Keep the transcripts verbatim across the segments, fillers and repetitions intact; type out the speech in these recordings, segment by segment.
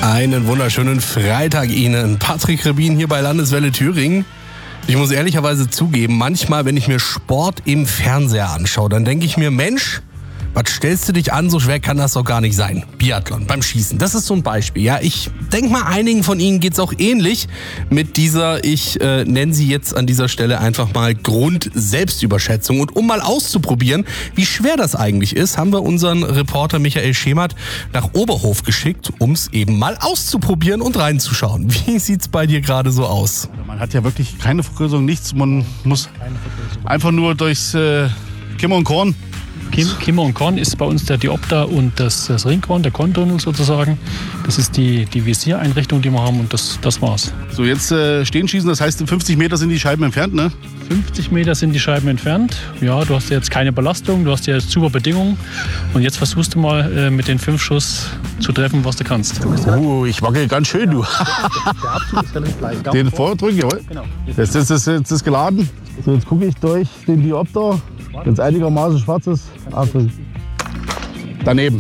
Einen wunderschönen Freitag Ihnen. Patrick Rebin hier bei Landeswelle Thüringen. Ich muss ehrlicherweise zugeben, manchmal, wenn ich mir Sport im Fernseher anschaue, dann denke ich mir, Mensch, was stellst du dich an? So schwer kann das doch gar nicht sein. Biathlon beim Schießen, das ist so ein Beispiel. Ja, ich denke mal, einigen von Ihnen geht es auch ähnlich mit dieser, ich äh, nenne sie jetzt an dieser Stelle einfach mal Grund-Selbstüberschätzung. Und um mal auszuprobieren, wie schwer das eigentlich ist, haben wir unseren Reporter Michael Schemert nach Oberhof geschickt, um es eben mal auszuprobieren und reinzuschauen. Wie sieht's bei dir gerade so aus? Man hat ja wirklich keine Vergrößerung, nichts. Man muss einfach nur durchs äh, Kimmer und Korn. Kim, Kimmer und Korn ist bei uns der Diopter und das, das Ringkorn, der Korntunnel sozusagen. Das ist die, die Visiereinrichtung, die wir haben, und das, das war's. So, jetzt äh, stehen schießen, das heißt fünfzig Meter sind die Scheiben entfernt, ne? fünfzig Meter sind die Scheiben entfernt. Ja, du hast jetzt keine Belastung, du hast jetzt super Bedingungen. Und jetzt versuchst du mal äh, mit den fünf Schuss zu treffen, was du kannst. Oh, ich wackel ganz schön, du. Der Abzug ist relativ leicht. Den vordrücken, jawohl. Genau. Jetzt ist es jetzt ist geladen. So, jetzt gucke ich durch den Diopter. Wenn es einigermaßen schwarz ist, also daneben.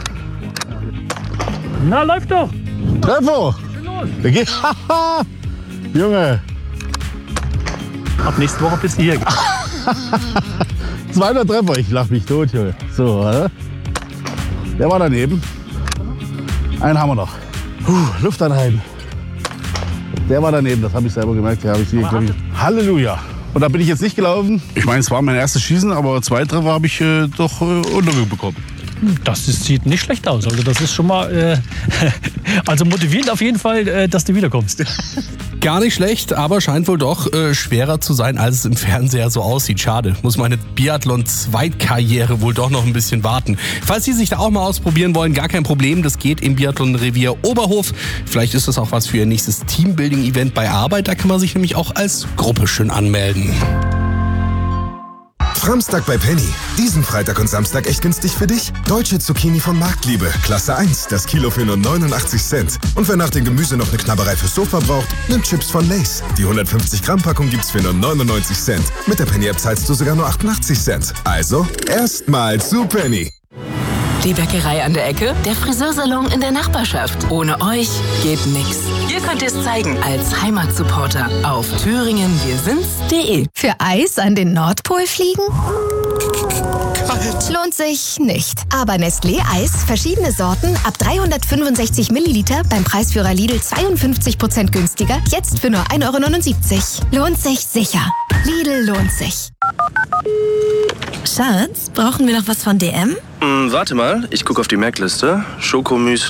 Na, läuft doch! Treffer! Der geht. Junge! Ab nächste Woche bist du hier. Zweiter Treffer, ich lach mich tot, Junge. So, oder? Der war daneben. Einen haben wir noch. Puh, Luft anhalten. Der war daneben, das habe ich selber gemerkt. Ja, hab ich hier, ich. Halleluja! Und da bin ich jetzt nicht gelaufen. Ich meine, es war mein erstes Schießen, aber zwei Treffer habe ich äh, doch äh, unterbekommen. Das ist, sieht nicht schlecht aus. Also das ist schon mal äh, also motivierend auf jeden Fall, äh, dass du wiederkommst. Gar nicht schlecht, aber scheint wohl doch äh, schwerer zu sein, als es im Fernseher so aussieht. Schade, muss meine Biathlon-Zweitkarriere wohl doch noch ein bisschen warten. Falls Sie sich da auch mal ausprobieren wollen, gar kein Problem. Das geht im Biathlon-Revier Oberhof. Vielleicht ist das auch was für Ihr nächstes Teambuilding-Event bei Arbeit. Da kann man sich nämlich auch als Gruppe schön anmelden. Framstag bei Penny. Diesen Freitag und Samstag echt günstig für dich. Deutsche Zucchini von Marktliebe. Klasse eins. Das Kilo für nur neunundachtzig Cent. Und wer nach dem Gemüse noch eine Knabberei fürs Sofa braucht, nimmt Chips von Lay's. Die hundertfünfzig Gramm Packung gibt's für nur neunundneunzig Cent. Mit der Penny-App zahlst du sogar nur achtundachtzig Cent. Also, erstmal zu Penny. Die Bäckerei an der Ecke, der Friseursalon in der Nachbarschaft. Ohne euch geht nix. Ihr könnt es zeigen als Heimatsupporter auf thüringen wir sind's punkt de. Für Eis an den Nordpol fliegen? Lohnt sich nicht. Aber Nestlé Eis, verschiedene Sorten, ab dreihundertfünfundsechzig Milliliter, beim Preisführer Lidl zweiundfünfzig Prozent günstiger, jetzt für nur ein Euro neunundsiebzig. Lohnt sich sicher. Lidl lohnt sich. Schatz, brauchen wir noch was von D M? Hm, warte mal, ich gucke auf die Merkliste. Schokomüsli.